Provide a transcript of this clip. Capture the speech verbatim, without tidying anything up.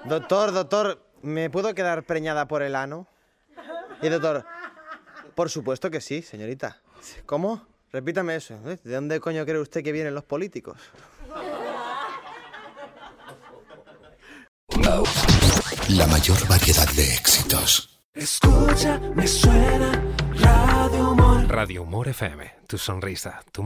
Doctor, doctor, ¿me puedo quedar preñada por el ano? Y doctor, por supuesto que sí, señorita. ¿Cómo? Repítame eso. ¿De dónde coño cree usted que vienen los políticos? La mayor variedad de éxitos. Escucha, me suena Radio Humor. Radio Humor F M, tu sonrisa, tu